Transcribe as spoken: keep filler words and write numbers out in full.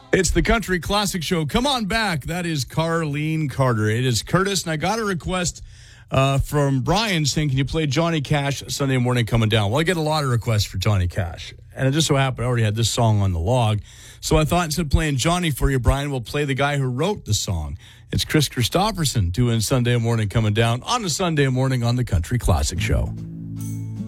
It's the Country Classic Show. Come on back. That is Carlene Carter. It is Curtis, and I got a request uh, from Brian saying, can you play Johnny Cash Sunday Morning Coming Down? Well, I get a lot of requests for Johnny Cash, and it just so happened I already had this song on the log. So I thought instead of playing Johnny for you, Brian, we'll play the guy who wrote the song. It's Chris Christopherson doing Sunday Morning Coming Down on a Sunday morning on the Country Classic Show.